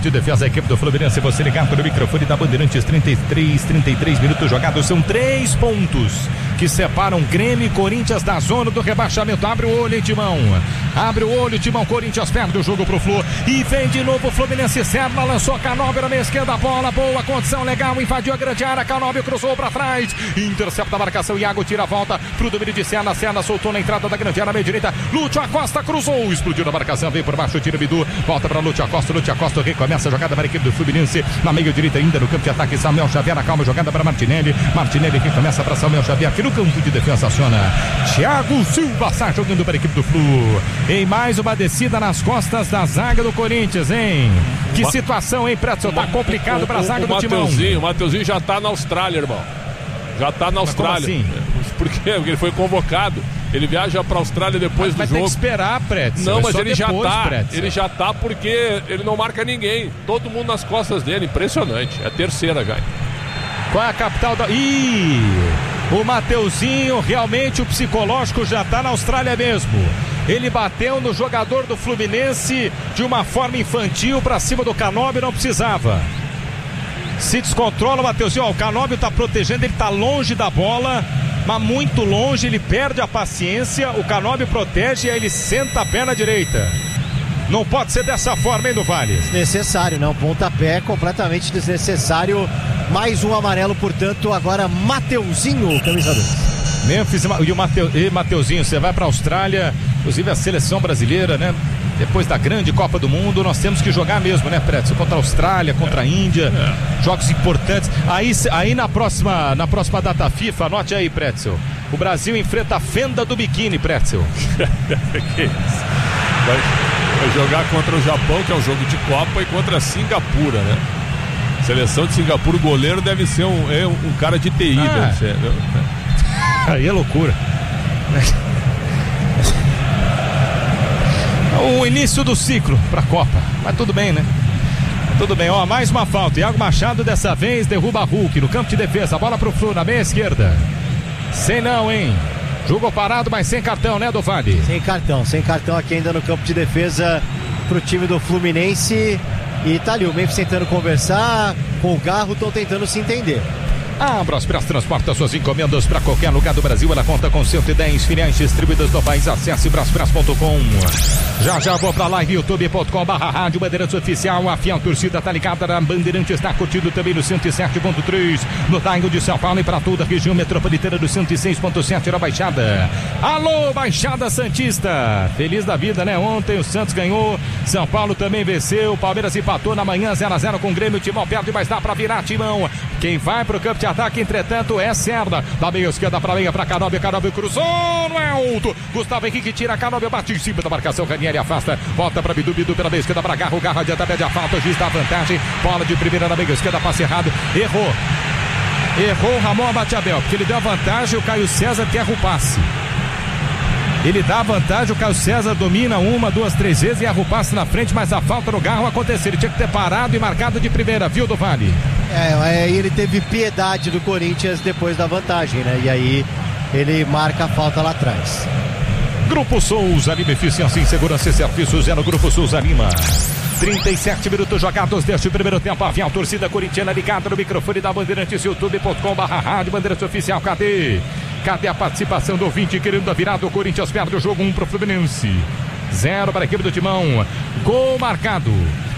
de defesa a equipe do Fluminense. Você ligado no microfone da Bandeirantes. 33 minutos jogados. São 3 pontos que separam Grêmio e Corinthians da zona do rebaixamento. Abre o olho, hein, Timão. Abre o olho, Timão. Corinthians perde o jogo pro Flu. E vem de novo o Fluminense. Serna lançou Canóbio na meia esquerda. Bola boa, condição legal. Invadiu a grande área. Canóbio cruzou pra trás. Intercepta a marcação. Iago tira a volta pro domínio de Serna. Serna soltou na entrada da grande área, meia direita. Lúcio Acosta cruzou. Explodiu na marcação. Veio por baixo. Tira Bidu. Volta pra Lúcio Acosta. Lúcio Acosta recomeça a jogada para a equipe do Fluminense. Na meia direita ainda no campo de ataque. Samuel Xavier. Calma, jogada para Martinelli. Martinelli que começa para Samuel Xavier. Aqui no campo de defesa aciona Thiago Silva. Sai jogando para a equipe do Flu. Em mais uma descida nas costas da zaga do Corinthians, hein? Que situação, hein, Pretzel? Tá complicado para a zaga do Timão. O Mateuzinho já tá na Austrália, irmão. Já tá na Austrália. Como assim? Por quê? Porque ele foi convocado. Ele viaja pra Austrália depois do jogo. Vai ter que esperar, Pretzel. Não, mas ele depois, já tá. Pretzel. Ele já tá porque ele não marca ninguém. Todo mundo nas costas dele. Impressionante. É a terceira já. Qual é a capital da... O Mateuzinho, realmente o psicológico já tá na Austrália mesmo. Ele bateu no jogador do Fluminense de uma forma infantil pra cima do Canóbio, não precisava. Se descontrola o Mateuzinho. O Canóbio tá protegendo, ele tá longe da bola, mas muito longe, ele perde a paciência. O Canóbio protege e aí ele senta a perna direita. Não pode ser dessa forma, hein, do Vale? Desnecessário, não. Pontapé completamente desnecessário. Mais um amarelo, portanto, agora Mateuzinho, camisa 2. Memphis e Mateuzinho, você vai para a Austrália, inclusive a seleção brasileira, né? Depois da grande Copa do Mundo, nós temos que jogar mesmo, né, Pretzel? Contra a Austrália, contra a Índia, jogos importantes. Aí na próxima data FIFA, anote aí, Pretzel. O Brasil enfrenta a fenda do biquíni, Pretzel. Que isso? Vai jogar contra o Japão, que é um jogo de Copa, e contra a Singapura, né? Seleção de Singapura, o goleiro deve ser um cara de TI, deve ser. Aí é loucura. O início do ciclo pra Copa, mas tudo bem, né? Tudo bem, ó, mais uma falta. Iago Machado dessa vez derruba Hulk no campo de defesa. Bola pro Flu na meia esquerda. Sem não, hein? Jogo parado, mas sem cartão, né, do Vale? Sem cartão aqui ainda no campo de defesa pro time do Fluminense. E tá ali o Memphis tentando conversar com o Garro, estão tentando se entender. A Braspress transporta suas encomendas para qualquer lugar do Brasil. Ela conta com 110 filiais distribuídas no país. Acesse braspress.com. Já vou pra live youtube.com/rádio Bandeirantes Oficial. A fiel torcida tá ligada na Bandeirantes, está curtindo também no 107.3 no Tainho de São Paulo e para toda a região metropolitana do 106.7 na Baixada. Alô, Baixada Santista, feliz da vida, né? Ontem o Santos ganhou, São Paulo também venceu, Palmeiras empatou na manhã 0-0 com o Grêmio. O Timão perde, mas dá pra virar, Timão. Quem vai pro campo de ataque, entretanto, é Serna. Da meia esquerda pra meia, pra Canóbio. Canóbio cruzou no alto. Gustavo Henrique tira Canóbio, bate em cima da marcação. Ranieri afasta, volta pra Bidu pela meia esquerda, pra Garro. Garro adianta, pede a falta, o juiz dá vantagem. Bola de primeira na meia esquerda, passe errado. Errou o Ramon Abate-Abel, porque ele deu a vantagem, o Caio César erra o passe. Ele dá a vantagem, o Caio César domina 1, 2, 3 vezes e erra o passe na frente, mas a falta no Garro aconteceu. Ele tinha que ter parado e marcado de primeira, viu, do Vale? Ele teve piedade do Corinthians depois da vantagem, né? E aí ele marca a falta lá atrás. Grupo Souza Lima, eficiência em segurança e serviços é no Grupo Souza Lima. 37 minutos jogados deste primeiro tempo. A fiel torcida corintiana ligada no microfone da Bandeirantes, youtube.com/rádio Bandeirantes Oficial. Cadê a participação do ouvinte querendo a virada? O Corinthians perde o jogo, 1 pro Fluminense, 0 para a equipe do Timão. Gol marcado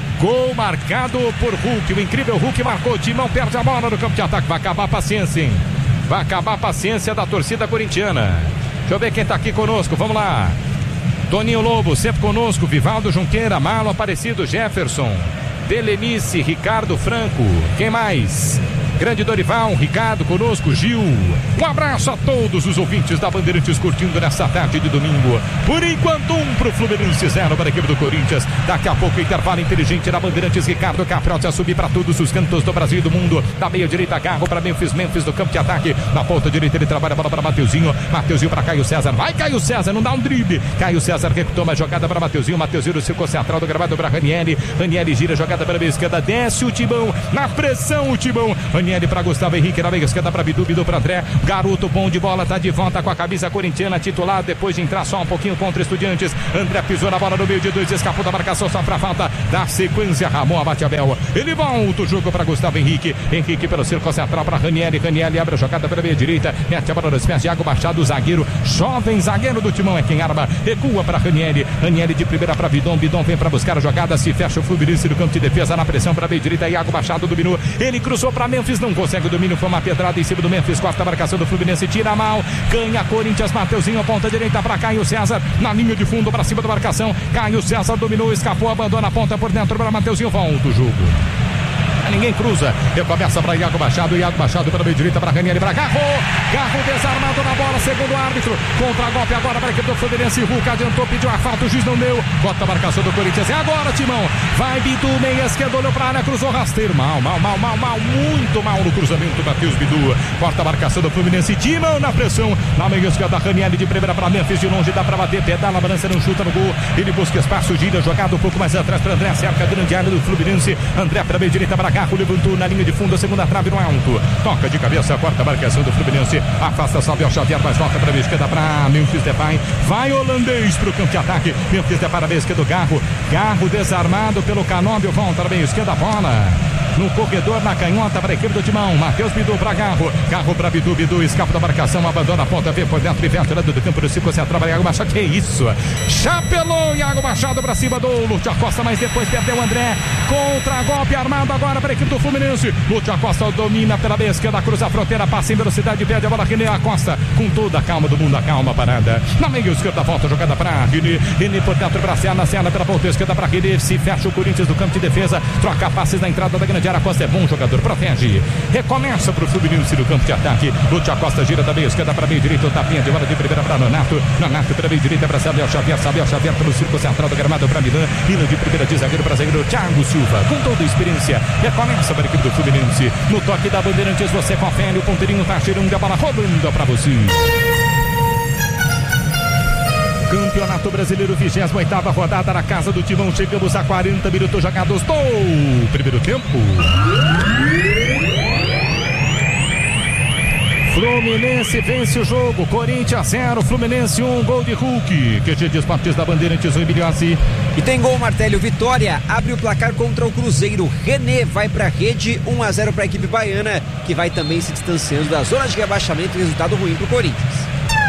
por Hulk. O incrível Hulk marcou. O Timão perde a bola no campo de ataque. Vai acabar a paciência, hein? Vai acabar a paciência da torcida corintiana. Deixa eu ver quem tá aqui conosco. Vamos lá. Toninho Lobo, sempre conosco. Vivaldo Junqueira, Marlon Aparecido, Jefferson, Delenice, Ricardo Franco. Quem mais? Grande Dorival, Ricardo conosco, Gil. Um abraço a todos os ouvintes da Bandeirantes curtindo nessa tarde de domingo. Por enquanto, 1 pro Fluminense, 0 para a equipe do Corinthians. Daqui a pouco, intervalo inteligente na Bandeirantes. Ricardo Capriotti a subir para todos os cantos do Brasil e do mundo. Da meia direita, Garro para Memphis do campo de ataque. Na ponta direita, ele trabalha a bola para Mateuzinho. Mateuzinho para Caio César. Vai, Caio César, não dá um drible. Caio César recutou uma jogada para Mateuzinho. Mateuzinho no círculo central do gravado para Ranieri. Ranieri gira, jogada para a esquerda. Desce o Timão. Na pressão, o Timão. Ranieri para Gustavo Henrique, na meia esquerda para Bidu, Bidu para André. Garoto bom de bola, tá de volta com a camisa corintiana, titular, depois de entrar só um pouquinho contra Estudiantes. André pisou na bola no meio de 2, escapou da marcação, só pra falta da sequência. Ramon abate a Bel. Ele volta o jogo para Gustavo Henrique. Henrique pelo círculo central para Ranieri. Ranieri abre a jogada pela meia direita, mete a bola nos pés de Iago Machado, zagueiro, jovem zagueiro do Timão é quem arma, recua para Ranieri. Ranieri de primeira para Bidon. Bidon vem para buscar a jogada, se fecha o Fluminense no campo de defesa, na pressão para a meia direita. Iago Machado dominou, ele cruzou para Memphis, não consegue o domínio, foi uma pedrada em cima do Memphis, corta a marcação do Fluminense, tira mal, ganha Corinthians, Mateuzinho, ponta direita para Caio César, na linha de fundo para cima da marcação. Caio César dominou, escapou, abandona a ponta por dentro para Mateuzinho, volta o jogo. Ninguém cruza, recomeça para Iago Machado pela meia direita para Ranieri, para Garro desarmado na bola, segundo o árbitro, contra-golpe agora para a equipe do Fluminense. Hulk adiantou, pediu a falta, o juiz não deu, bota a marcação do Corinthians, é agora, Timão, vai Bidu, meia esquerda, olhou para a área, cruzou rasteiro, mal, muito mal no cruzamento, Matheus Bidu, corta a marcação do Fluminense, Timão na pressão, na meia esquerda, Ranieri de primeira para Memphis, de longe dá para bater, pedala, balança, não chuta no gol, ele busca espaço, gira, jogado um pouco mais atrás para André, cerca a grande área do Fluminense, André para a meia direita para Garro, levantou na linha de fundo, a segunda trave no alto, toca de cabeça, corta a marcação do Fluminense, afasta Samuel Xavier, mas volta para a esquerda para Memphis Depay, vai holandês para o campo de ataque, Memphis Depay para a esquerda do Garro desarmado pelo Canóbio, volta para a esquerda, bola no corredor, na canhota para a equipe do Timão, Matheus Bidu para Garro para Bidu, Bidu escapa da marcação, abandona a ponta, vem por dentro e vem atirando do campo do círculo central para Iago Machado, que isso, chapelou Iago Machado para cima do Lúcio Acosta, mas depois perdeu o André, contra-golpe armado agora para a equipe do Fluminense, Lúcio Acosta domina pela meia esquerda, cruza a fronteira, passa em velocidade, perde a bola, René Acosta, com toda a calma do mundo, a calma parada, na meia esquerda, volta a jogada para René por dentro para Serna pela ponta esquerda para René, se fecha o Corinthians do campo de defesa, troca passes na entrada da grande área, Acosta é bom jogador, protege, recomeça para o Fluminense no campo de ataque, Lúcio Acosta gira da meia esquerda para a meia direita, o tapinha de bola de primeira para Nonato pela meia direita para Samuel Xavier pelo círculo central do gramado para Milan de primeira de zagueiro para zagueiro, Thiago Silva, com toda a experiência, recomeça para a equipe do Fluminense, no toque da Bandeirantes, você confere, o ponteirinho tá tirando a bola, rolando para você. Campeonato Brasileiro, 28ª rodada na casa do Timão. Chegamos a 40 minutos jogados do primeiro tempo. Fluminense vence o jogo, Corinthians 0, Fluminense 1, gol de Hulk. QG de Esportes da Bandeirantes, o Emiliassi. E tem gol, Martélio. Vitória abre o placar contra o Cruzeiro. René vai para a rede, 1-0 para a equipe baiana, que vai também se distanciando da zona de rebaixamento. Resultado ruim para o Corinthians.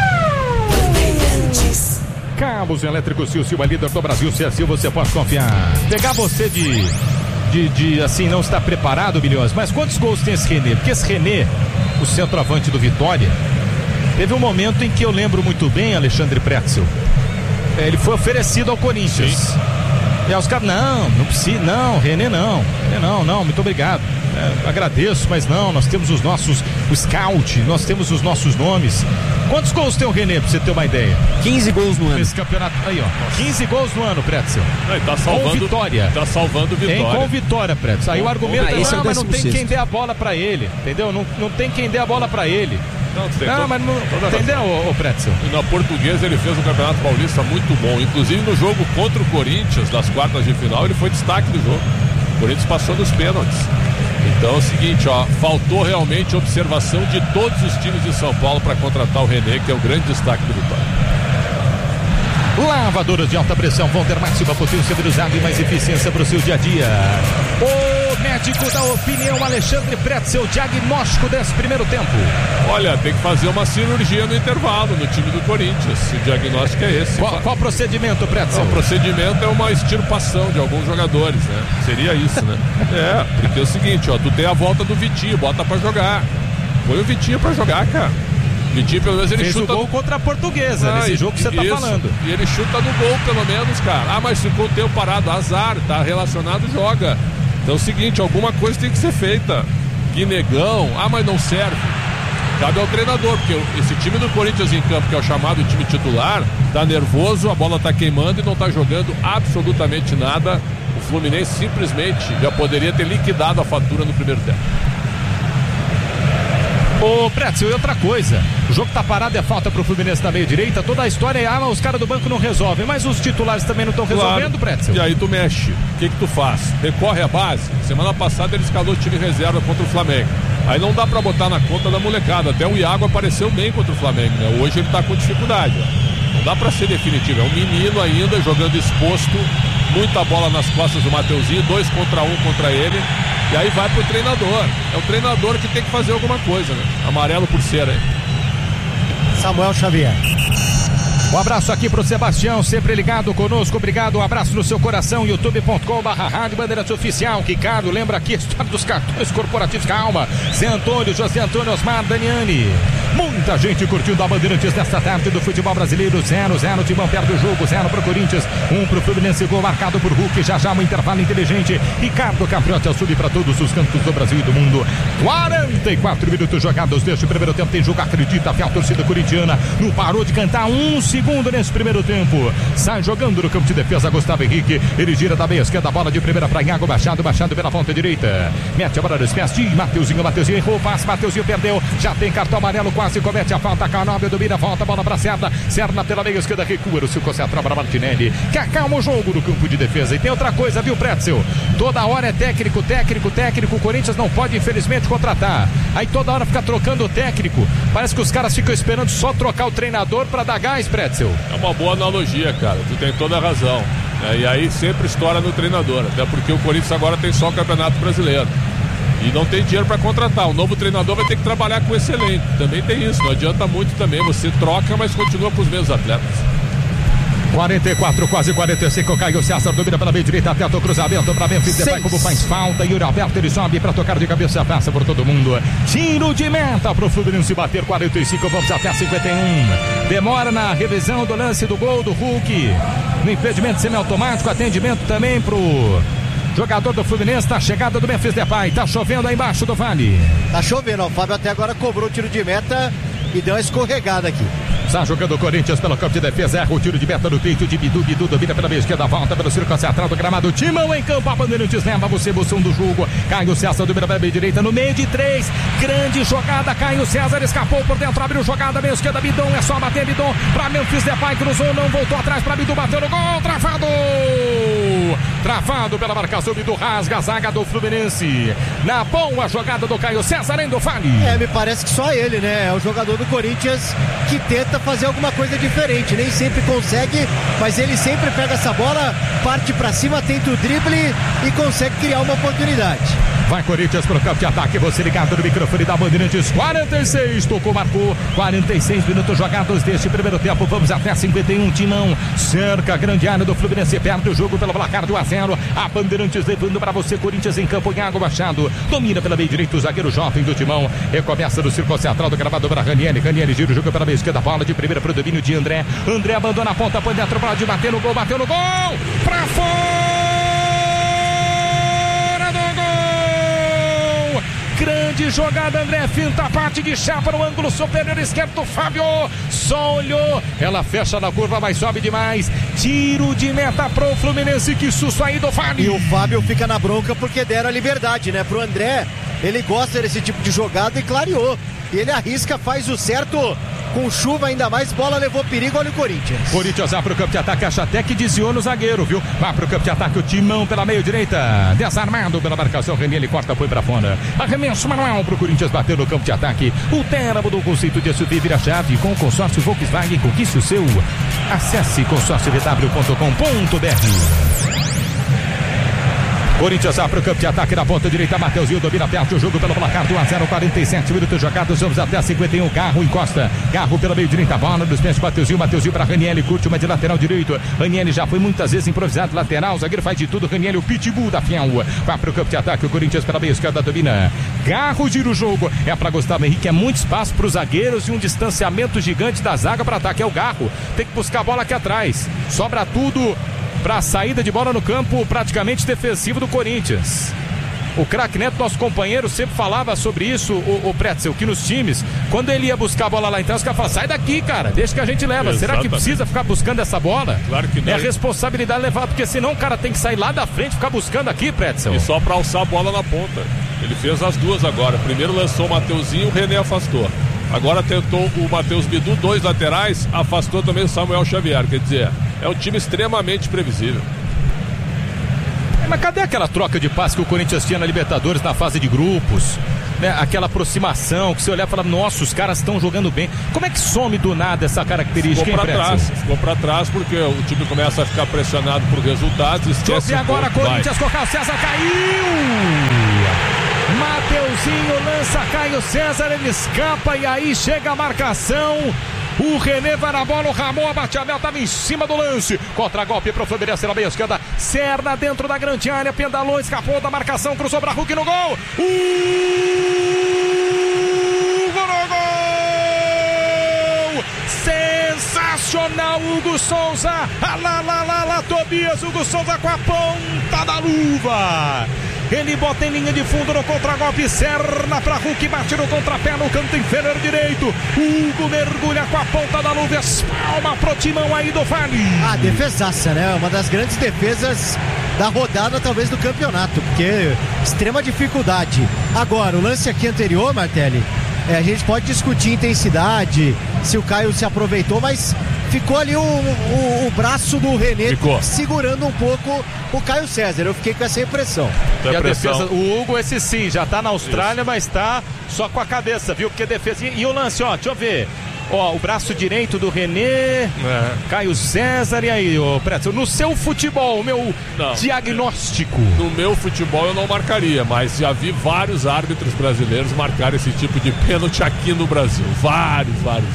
Cabos Elétricos Silva, líder do Brasil, Silva, você pode confiar. Pegar você de assim, não estar preparado, Milhões, mas quantos gols tem esse René? Porque esse René, o centroavante do Vitória, teve um momento em que eu lembro muito bem, Alexandre Pretzel, ele foi oferecido ao Corinthians. Sim. E aí os caras, não precisa, René não, muito obrigado. Agradeço, mas não, nós temos os nossos, o scout, nós temos os nossos nomes. Quantos gols tem o René, pra você ter uma ideia? 15 gols no ano. Esse campeonato, aí ó, 15 gols no ano, Pretzel. Ele tá salvando, com Vitória. Tá salvando Vitória. Com Vitória, Pretzel. Aí o argumento é, mas não tem quem dê a bola pra ele, entendeu? Não tem quem dê a bola pra ele. Mas não, entendeu, o Pretzel? E na Portuguesa ele fez um campeonato paulista muito bom. Inclusive no jogo contra o Corinthians, das quartas de final, ele foi destaque do jogo. O Corinthians passou nos pênaltis. Então é o seguinte, ó, faltou realmente observação de todos os times de São Paulo para contratar o René, que é o grande destaque do Vitória. Lavadoras de alta pressão vão ter máxima potência, velocidade e mais eficiência para o seu dia a dia. O médico da opinião, Alexandre Pretzel, diagnóstico desse primeiro tempo. Olha, tem que fazer uma cirurgia no intervalo no time do Corinthians. O diagnóstico é esse. Qual procedimento, Pretzel? O procedimento é uma extirpação de alguns jogadores, né? Seria isso, né? Porque é o seguinte, ó, tu tem a volta do Vitinho, bota pra jogar. Põe o Vitinho pra jogar, cara. Vitinho, pelo menos, ele fez chuta o gol contra a Portuguesa, nesse jogo que você tá falando. E ele chuta no gol, pelo menos, cara. Mas ficou o tempo parado, azar, tá relacionado, joga. Então é o seguinte, alguma coisa tem que ser feita. Que negão, mas não serve. Cabe ao treinador, porque esse time do Corinthians em campo, que é o chamado time titular, tá nervoso, a bola tá queimando e não tá jogando absolutamente nada. O Fluminense simplesmente já poderia ter liquidado a fatura no primeiro tempo. Ô, Pretzel, e outra coisa, o jogo tá parado, é falta pro Fluminense na meia direita, toda a história é, os caras do banco não resolvem, mas os titulares também não estão resolvendo, Pretzel. E aí tu mexe, o que tu faz? Recorre à base. Semana passada ele escalou o time reserva contra o Flamengo. Aí não dá pra botar na conta da molecada, até o Iago apareceu bem contra o Flamengo, né? Hoje ele tá com dificuldade, ó. Não dá pra ser definitivo, é um menino ainda, jogando exposto, muita bola nas costas do Mateuzinho, 2 contra 1 contra ele. E aí vai pro treinador. É o treinador que tem que fazer alguma coisa, né? Amarelo por cera, hein? Samuel Xavier. Um abraço aqui pro Sebastião, sempre ligado conosco, obrigado, um abraço no seu coração, youtube.com/Rádio Bandeirantes Oficial. Ricardo, lembra aqui a história dos cartões corporativos, calma, Zé Antônio, José Antônio, Osmar, Daniani, muita gente curtindo a Bandeirantes nesta tarde do futebol brasileiro. 0-0, Timão perde o jogo, 0 pro Corinthians, 1 pro Fluminense, gol marcado por Hulk, já um intervalo inteligente. Ricardo Capriotti ao sub para todos os cantos do Brasil e do mundo. 44 minutos jogados deste primeiro tempo, tem jogo, acredita, a torcida corintiana não parou de cantar segundo nesse primeiro tempo. Sai jogando no campo de defesa Gustavo Henrique. Ele gira da meia esquerda, bola de primeira para Iago Machado pela ponta direita. Mete a bola nos pés de Mateuzinho errou, passe, Mateuzinho perdeu. Já tem cartão amarelo, quase comete a falta. Canóbio domina, volta a bola para Serna. Serna pela meia esquerda, recua. O Silco se atrapa para Martinelli, que acalma o jogo no campo de defesa. E tem outra coisa, viu, Pretzel? Toda hora é técnico. O Corinthians não pode, infelizmente, contratar. Aí toda hora fica trocando o técnico. Parece que os caras ficam esperando só trocar o treinador para dar gás, Pretzel. É uma boa analogia, cara, tu tem toda a razão, né? E aí sempre estoura no treinador, até porque o Corinthians agora tem só o Campeonato Brasileiro e não tem dinheiro para contratar. O novo treinador vai ter que trabalhar com esse elenco, também tem isso, não adianta muito também, você troca, mas continua com os mesmos atletas. 44, quase 45, Caio César domina pela meia direita, tenta o cruzamento para Memphis Depay, como faz falta, Yuri Alberto, ele sobe para tocar de cabeça, passa por todo mundo, tiro de meta pro Fluminense bater. 45, vamos até 51, demora na revisão do lance do gol do Hulk, no impedimento semiautomático, atendimento também pro jogador do Fluminense, tá chegada do Memphis Depay, tá chovendo aí embaixo do Vale. Tá chovendo, o Fábio até agora cobrou o tiro de meta e deu uma escorregada aqui. Está jogando o Corinthians pelo campo de defesa, erra o tiro de meta no peito de Bidu domina pela meia esquerda, volta pelo círculo central do gramado, Timão em campo, a Bandeirantes leva você, emoção do jogo. Caio César domina pela meia direita, no meio de 3, grande jogada, Caio César escapou por dentro, abriu jogada, meia esquerda, Bidon, é só bater, Bidon, pra Memphis Depay, cruzou, não voltou atrás pra Bidu, bateu no gol, travado pela marcação, Bidu rasga a zaga do Fluminense, na boa jogada do Caio César, em do Fale. Me parece que só ele, né, é o jogador do Corinthians que tenta fazer alguma coisa diferente, nem sempre consegue, mas ele sempre pega essa bola, parte pra cima, tenta o drible e consegue criar uma oportunidade. Vai Corinthians pro campo de ataque, você ligado no microfone da Bandeirantes. 46, tocou, marcou, 46 minutos jogados deste primeiro tempo, vamos até 51, Timão cerca a grande área do Fluminense, perde o jogo pelo placar do 1-0, a Bandeirantes levando para você, Corinthians em campo, Iago Machado domina pela meia direita, o zagueiro jovem do Timão, recomeça no círculo central do gramado para Ranieri gira o jogo pela meia esquerda, bola de primeira pro domínio de André abandona a ponta, põe dentro, pode bater no gol, bateu no gol, pra fora do gol, grande jogada, André finta a parte de chapa no ângulo superior esquerdo, Fábio só olhou, ela fecha na curva, mas sobe demais, tiro de meta pro Fluminense, que susto aí do Fábio. E o Fábio fica na bronca porque deram a liberdade, né, pro André, ele gosta desse tipo de jogada e clareou, e ele arrisca, faz o certo. Com chuva ainda mais, bola levou perigo, olha o Corinthians. Corinthians vai pro campo de ataque, acha até que desviou no zagueiro, viu? Vai pro campo de ataque, o Timão pela meia direita, desarmado pela marcação, Remy, ele corta, põe pra fora. Arremesso manual pro Corinthians bater no campo de ataque. O Terra mudou o conceito de SUV, vira chave com o consórcio Volkswagen, conquiste o seu. Acesse consórciovw.com.br. Corinthians vai para o campo de ataque na ponta direita, Mateuzinho domina, perde o jogo pelo placar do 1-0, 47 minutos jogados, vamos até 51, Garro encosta, Garro pela meio direita, bola dos pés, Mateuzinho para Ranieri, curte uma de lateral direito, Ranieri já foi muitas vezes improvisado lateral, o zagueiro faz de tudo, Ranieri, o pitbull da Fiel, vai para o campo de ataque, o Corinthians pela meia esquerda domina, Garro gira o jogo, é para Gustavo Henrique, é muito espaço para os zagueiros e um distanciamento gigante da zaga para ataque, é o Garro, tem que buscar a bola aqui atrás, sobra tudo para a saída de bola no campo praticamente defensivo do Corinthians. O craque Neto, nosso companheiro, sempre falava sobre isso, o Pretzel, que nos times, quando ele ia buscar a bola lá então, os caras falavam, sai daqui, cara, deixa que a gente leva. Exatamente. Será que precisa ficar buscando essa bola? Claro que não. É responsabilidade levar, porque senão o cara tem que sair lá da frente e ficar buscando aqui, Pretzel. E só para alçar a bola na ponta. Ele fez as duas agora. Primeiro lançou o Mateuzinho, o René afastou. Agora tentou o Matheus Bidu, 2 laterais, afastou também o Samuel Xavier. Quer dizer, é um time extremamente previsível. Mas cadê aquela troca de passe que o Corinthians tinha na Libertadores na fase de grupos? Né? Aquela aproximação que você olhar e falar, nossa, os caras estão jogando bem. Como é que some do nada essa característica? Ficou pra trás porque o time começa a ficar pressionado por resultados. Esquece. E agora Corinthians com o Caio César, caiu! Mateuzinho lança Caio César, ele escapa e aí chega a marcação. O René vai na bola, o Ramon Abateamel estava em cima do lance. Contra-golpe para o Fluminense na meia esquerda. Serna dentro da grande área, pedalou, escapou da marcação, cruzou para Hulk no gol. Gol! Sensacional, Hugo Souza. Lá, Tobias, Hugo Souza com a ponta da luva. Ele bota em linha de fundo no contra-golpe, Serna para Hulk, bate no contrapé no canto inferior direito. Hugo mergulha com a ponta da luva, espalma pro timão aí do Vale. Ah, defesaça, né? Uma das grandes defesas da rodada, talvez, do campeonato, porque extrema dificuldade. Agora, o lance aqui anterior, Martelli, a gente pode discutir intensidade, se o Caio se aproveitou, mas ficou ali o braço do René segurando um pouco o Caio César. Eu fiquei com essa impressão. E a defesa, o Hugo, esse sim, já tá na Austrália, mas tá só com a cabeça, viu? Porque defesa. E o lance, ó, deixa eu ver. Ó, o braço direito do René, Caio César, e aí, ô Pretzel, no seu futebol, o meu diagnóstico. No meu futebol eu não marcaria, mas já vi vários árbitros brasileiros marcar esse tipo de pênalti aqui no Brasil. Vários.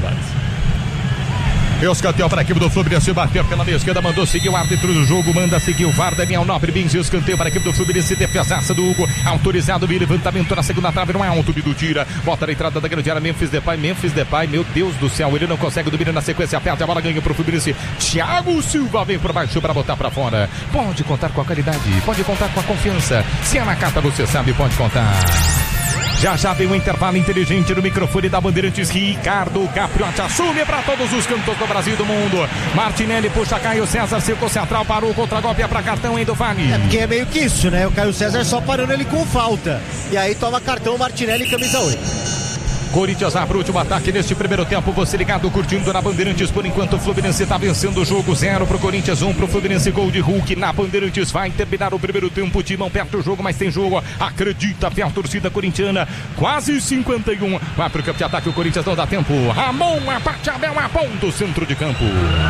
Escanteio para a equipe do Fluminense, bateu pela meia esquerda, mandou seguir o árbitro do jogo, manda seguir o VAR, Daniel Nobre Bins, escanteio para a equipe do Fluminense, defesaça do Hugo, autorizado, vira levantamento na segunda trave, não é alto, Bidu tira, bota na entrada da grande área, Memphis Depay, meu Deus do céu, ele não consegue dominar na sequência, perde a bola, ganha para o Fluminense, Thiago Silva vem por baixo para botar para fora, pode contar com a qualidade, pode contar com a confiança, se é na carta você sabe, pode contar. Já vem o intervalo inteligente no microfone da Bandeirantes. Ricardo Capriotti assume para todos os cantos do Brasil e do mundo. Martinelli puxa Caio César, círculo central, parou, contra-golpe é para cartão aí do Vale. É porque é meio que isso, né? O Caio César só parando ele com falta. E aí toma cartão Martinelli, camisa 8. Corinthians abre o último ataque neste primeiro tempo. Você ligado, curtindo na Bandeirantes. Por enquanto o Fluminense está vencendo o jogo. 0 pro Corinthians, 1 pro Fluminense. Gol de Hulk na Bandeirantes. Vai terminar o primeiro tempo. Timão perto do jogo, mas tem jogo. Acredita, vem a torcida corintiana. Quase 51. Vai pro campo de ataque. O Corinthians não dá tempo. Ramon Abateamel aponta o centro de campo.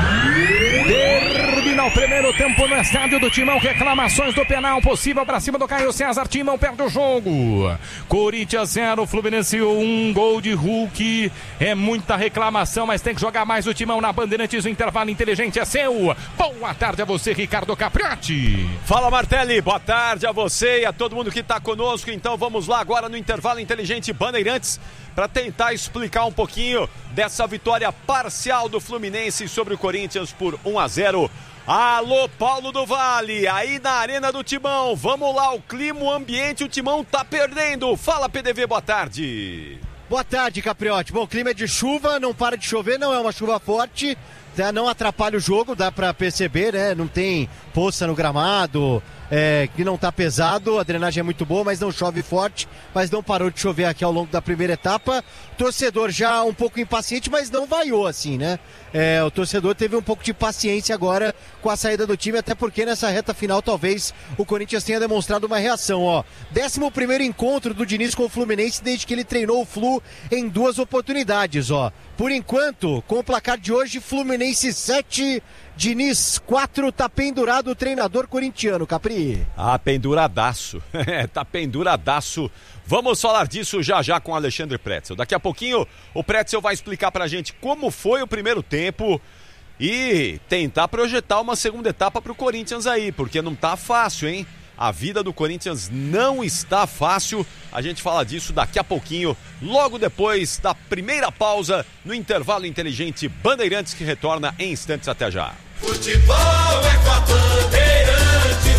Termina o primeiro tempo no estádio do Timão. Reclamações do penal possível para cima do Caio César. Timão perde o jogo. Corinthians 0, Fluminense 1. Gol de Hulk, é muita reclamação, mas tem que jogar mais o Timão na Bandeirantes. O intervalo inteligente é seu. Boa tarde a você, Ricardo Capriotti. Fala, Martelli, boa tarde a você e a todo mundo que está conosco. Então vamos lá agora no intervalo inteligente Bandeirantes para tentar explicar um pouquinho dessa vitória parcial do Fluminense sobre o Corinthians por 1-0. Alô, Paulo do Vale, aí na Arena do Timão. Vamos lá, o clima, o ambiente, o Timão tá perdendo. Fala, PDV, boa tarde. Boa tarde, Capriotti. Bom, o clima é de chuva, não para de chover, não é uma chuva forte, não atrapalha o jogo, dá pra perceber, né? Não tem poça no gramado, que não tá pesado, a drenagem é muito boa, mas não chove forte, mas não parou de chover aqui ao longo da primeira etapa. Torcedor já um pouco impaciente, mas não vaiou assim, né? O torcedor teve um pouco de paciência agora com a saída do time, até porque nessa reta final talvez o Corinthians tenha demonstrado uma reação, ó. 11º encontro do Diniz com o Fluminense desde que ele treinou o Flu em 2 oportunidades, ó. Por enquanto, com o placar de hoje, Fluminense 7, Diniz 4, tá pendurado o treinador corintiano, Capri. Ah, penduradaço. Tá penduradaço. Vamos falar disso já com o Alexandre Pretzel. Daqui a pouquinho o Pretzel vai explicar pra gente como foi o primeiro tempo e tentar projetar uma segunda etapa pro Corinthians aí, porque não tá fácil, hein? A vida do Corinthians não está fácil. A gente fala disso daqui a pouquinho, logo depois da primeira pausa no intervalo inteligente Bandeirantes, que retorna em instantes. Até já. Futebol é com a Bandeirantes.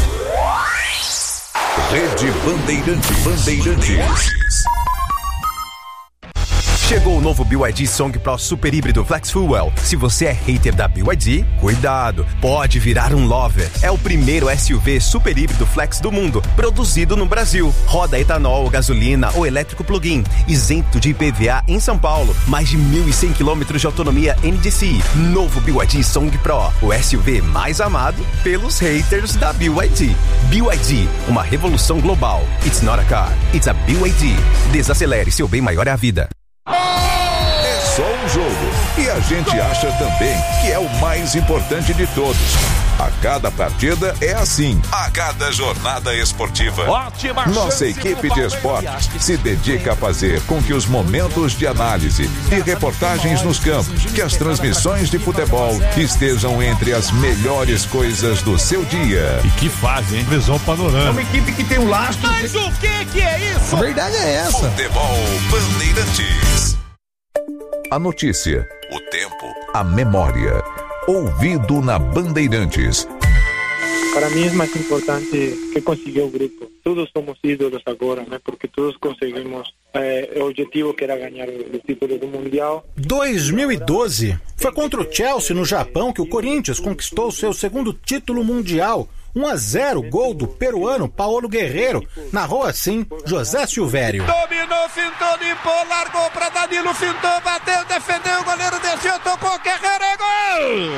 Rede Bandeirantes. Chegou o novo BYD Song Pro Super Híbrido Flex Fuel. Se você é hater da BYD, cuidado, pode virar um lover. É o primeiro SUV super híbrido flex do mundo, produzido no Brasil. Roda etanol, gasolina ou elétrico plug-in, isento de IPVA em São Paulo. Mais de 1.100 km de autonomia NDCi. Novo BYD Song Pro, o SUV mais amado pelos haters da BYD. BYD, uma revolução global. It's not a car, it's a BYD. Desacelere, seu bem maior é a vida. É só um jogo. E a gente acha também que é o mais importante de todos. A cada partida é assim. A cada jornada esportiva. Ótima Nossa equipe de esportes se dedica a fazer com que os momentos de análise e reportagens nos campos, que as transmissões de futebol estejam entre as melhores coisas do seu dia. E que fazem, hein? Visão panorâmica. É uma equipe que tem um lastro. Mas o que é isso? A verdade é essa. Futebol Bandeirantes. A notícia, o tempo, a memória. Ouvido na Bandeirantes. Para mim é mais importante que conseguir o grupo. Todos somos ídolos agora, né? Porque todos conseguimos o objetivo que era ganhar o título do Mundial. 2012 foi contra o Chelsea no Japão que o Corinthians conquistou seu segundo título mundial. 1-0, gol do peruano Paulo Guerreiro. Narrou assim José Silvério. Dominou, fintou, limpou, largou pra Danilo, fintou, bateu, defendeu, o goleiro desceu, tocou, Guerreiro, é gol!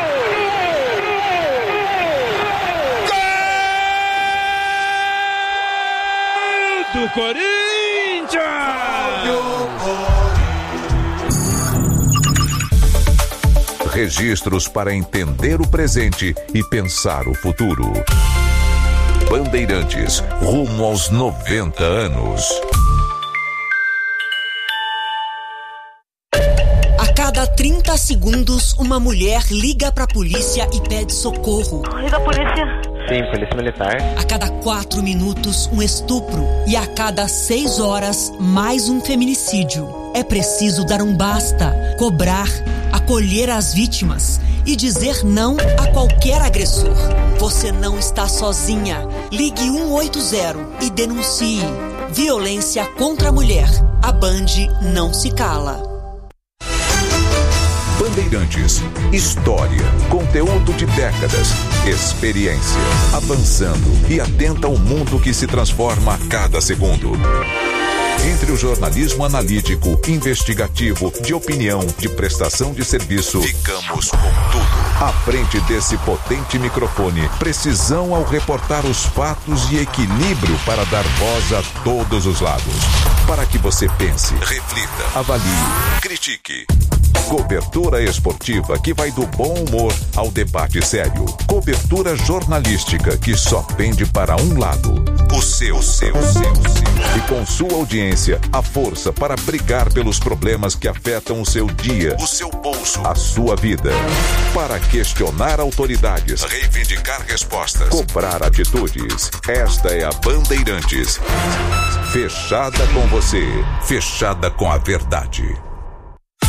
Gol do Corinthians! Registros para entender o presente e pensar o futuro. Bandeirantes, rumo aos 90 anos. A cada 30 segundos, uma mulher liga pra polícia e pede socorro. Liga a polícia. Sim, polícia militar. A cada 4 minutos, um estupro. E a cada 6 horas, mais um feminicídio. É preciso dar um basta, cobrar, acolher as vítimas e dizer não a qualquer agressor. Você não está sozinha. Ligue 180 e denuncie. Violência contra a mulher. A Band não se cala. Bandeirantes, história, conteúdo de décadas, experiência, avançando e atenta ao mundo que se transforma a cada segundo. Entre o jornalismo analítico, investigativo, de opinião, de prestação de serviço, ficamos com tudo. À frente desse potente microfone, precisão ao reportar os fatos e equilíbrio para dar voz a todos os lados. Para que você pense, reflita, avalie, critique. Cobertura esportiva que vai do bom humor ao debate sério. Cobertura jornalística que só pende para um lado. O seu. E com sua audiência, a força para brigar pelos problemas que afetam o seu dia, o seu bolso, a sua vida. Para questionar autoridades, reivindicar respostas, cobrar atitudes. Esta é a Bandeirantes. Fechada com você, fechada com a verdade.